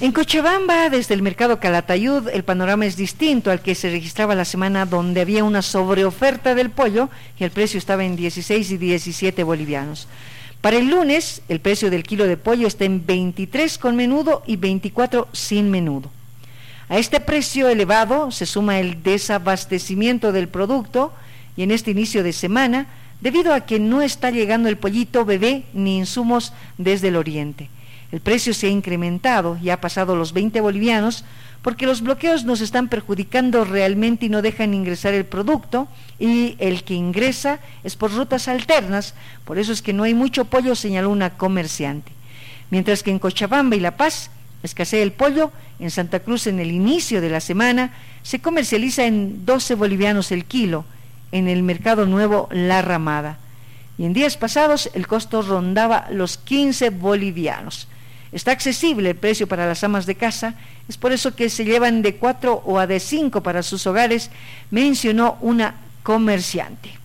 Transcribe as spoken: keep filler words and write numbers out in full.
En Cochabamba, desde el mercado Calatayud, el panorama es distinto al que se registraba la semana, donde había una sobreoferta del pollo y el precio estaba en dieciséis y diecisiete bolivianos. Para el lunes, el precio del kilo de pollo está en veintitrés con menudo y veinticuatro sin menudo. A este precio elevado se suma el desabastecimiento del producto y en este inicio de semana, debido a que no está llegando el pollito bebé ni insumos desde el oriente. El precio se ha incrementado y ha pasado los veinte bolivianos porque los bloqueos nos están perjudicando realmente y no dejan ingresar el producto, y el que ingresa es por rutas alternas, por eso es que no hay mucho pollo, señaló una comerciante. Mientras que en Cochabamba y La Paz escasea el pollo, en Santa Cruz en el inicio de la semana se comercializa en doce bolivianos el kilo, en el Mercado Nuevo La Ramada, y en días pasados el costo rondaba los quince bolivianos. Está accesible el precio para las amas de casa, es por eso que se llevan de cuatro o a de cinco para sus hogares, mencionó una comerciante.